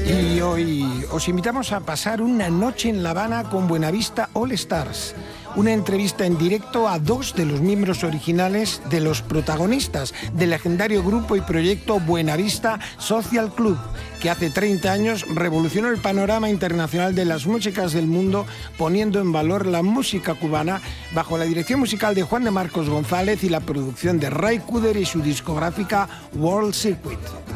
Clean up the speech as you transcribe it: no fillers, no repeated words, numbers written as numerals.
Y hoy os invitamos a pasar una noche en La Habana con Buenavista All Stars. Una entrevista en directo a dos de los miembros originales de los protagonistas del legendario grupo y proyecto Buenavista Social Club, que hace 30 años revolucionó el panorama internacional de las músicas del mundo, poniendo en valor la música cubana bajo la dirección musical de Juan de Marcos González y la producción de Ray Cooder y su discográfica World Circuit.